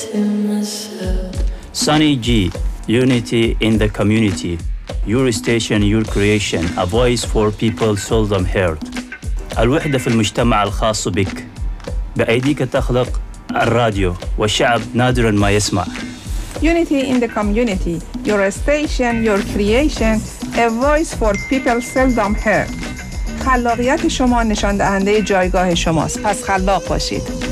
Sunny G, Unity in the Community. Your station, your creation. A voice for people seldom heard. الوحدة في المجتمع الخاص بك. بأيديك تخلق الراديو والشعب نادراً ما يسمع. Unity in the Community. Your station, your creation. A voice for people seldom heard. خلاقیت شما نشان دهنده جایگاه شماست. پس خلاق باشید.